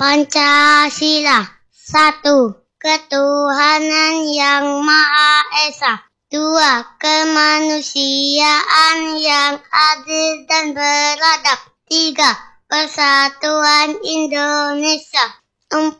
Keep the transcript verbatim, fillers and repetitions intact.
Pancasila. Satu, ketuhanan yang Maha Esa. Dua, kemanusiaan yang adil dan beradab. Tiga, persatuan Indonesia. Empat,